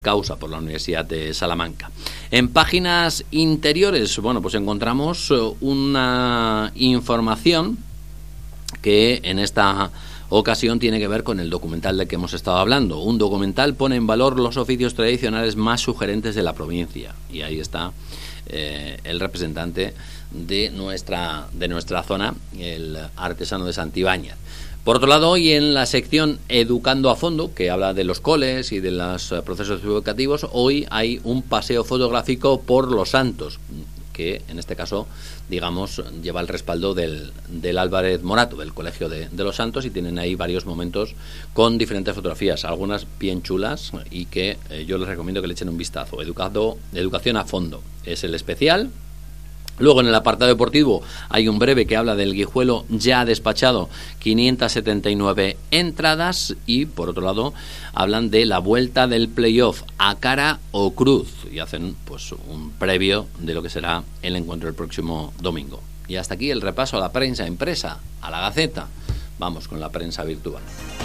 causa por la Universidad de Salamanca. En páginas interiores, bueno, pues encontramos una información que en esta ocasión tiene que ver con el documental del que hemos estado hablando. Un documental pone en valor los oficios tradicionales más sugerentes de la provincia. Y ahí está el representante de nuestra zona, el artesano de Santibáñez. Por otro lado, hoy en la sección Educando a Fondo, que habla de los coles y de los procesos educativos, hoy hay un paseo fotográfico por Los Santos, que en este caso, digamos, lleva el respaldo del Álvarez Morato, del Colegio de Los Santos, y tienen ahí varios momentos con diferentes fotografías, algunas bien chulas y que yo les recomiendo que le echen un vistazo. Educación a Fondo es el especial. Luego en el apartado deportivo hay un breve que habla del Guijuelo ya despachado, 579 entradas, y por otro lado hablan de la vuelta del playoff, a cara o cruz, y hacen pues un previo de lo que será el encuentro el próximo domingo. Y hasta aquí el repaso a la prensa impresa, a la Gaceta. Vamos con la prensa virtual.